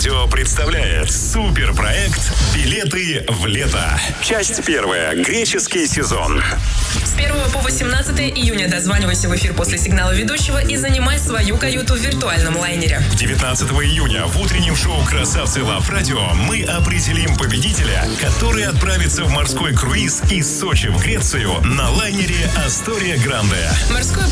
Радио представляет суперпроект «Билеты в лето». Часть первая. Греческий сезон. С 1 по 18 июня дозванивайся в эфир после сигнала ведущего и занимай свою каюту в виртуальном лайнере. 19 июня в утреннем шоу «Красавцы Лав Радио» мы определим победителя, который отправится в морской круиз из Сочи в Грецию на лайнере «Астория Гранде». Морское